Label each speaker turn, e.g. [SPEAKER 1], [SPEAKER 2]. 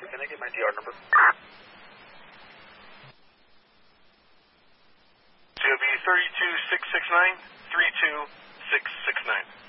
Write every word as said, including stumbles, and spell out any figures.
[SPEAKER 1] Can I get my D R number?
[SPEAKER 2] C O B three two six six nine, three two six six nine.